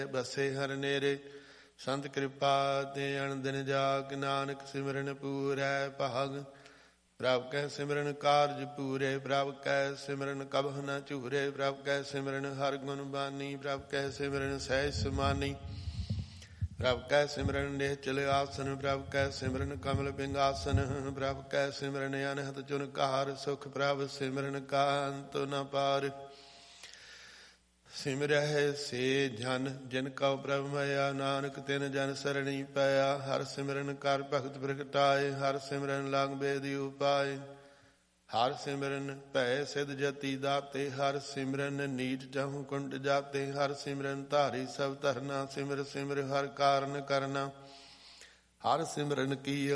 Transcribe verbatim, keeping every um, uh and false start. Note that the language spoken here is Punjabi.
ਬਸੇ ਹਰ ਨੇਰੇ। ਸੰਤ ਕਿਰਪਾ ਤੇ ਅਣ ਦਿਨ ਜਾਗ, ਨਾਨਕ ਸਿਮਰਨ ਪੂਰੈ ਭਾਗ। ਪ੍ਰਭ ਕੈ ਸਿਮਰਨ ਕਾਰਜ ਪੂਰੇ, ਪ੍ਰਭ ਕੈ ਸਿਮਰਨ ਕਬਹੁ ਨ ਝੂਰੇ। ਪ੍ਰਭ ਕੈ ਸਿਮਰਨ ਹਰ ਗੁਣ ਬਾਨੀ, ਪ੍ਰਭ ਕੈ ਸਿਮਰਨ ਸਹਿਜ ਸਮਾਨੀ। ਪ੍ਰਭ ਕੈ ਸਿਮਰਨ ਨਿਹਚਲ ਆਸਨ, ਪ੍ਰਭ ਕੈ ਸਿਮਰਨ ਕਮਲ ਪਿੰਗਾਸਨ। ਪ੍ਰਭ ਕੈ ਸਿਮਰਨ ਅਨਹਦ ਚੁਨਕਾਰ, ਸੁਖ ਪ੍ਰਭ ਸਿਮਰਨ ਕਾ ਅੰਤ ਨ ਪਾਰ। ਸਿਮਰਹਿ ਸੇ ਜਨ ਜਿਨ ਕਉ ਪ੍ਰਭ ਮਇਆ, ਨਾਨਕ ਤਿਨ ਜਨ ਸਰਣੀ ਪਿਆ। ਹਰ ਸਿਮਰਨ ਕਰ ਭਗਤ ਪ੍ਰਗਟਾਏ, ਹਰ ਸਿਮਰਨ ਲਗ ਬੇਦੀ ਉਪਾਏ। ਹਰ ਸਿਮਰਨ ਭੈ ਸਿਧ ਜਤੀ ਦਾਤੇ, ਹਰ ਸਿਮਰਨ ਨੀਚ ਜਹੂ ਕੁੰਡ ਜਾਤੇ। ਹਰ ਸਿਮਰਨ ਧਾਰੀ ਸਭ ਧਰਨਾ, ਸਿਮਰ ਸਿਮਰ ਹਰ ਕਾਰਨ ਕਰਨਾ। ਹਰ ਸਿਮਰਨ ਕੀ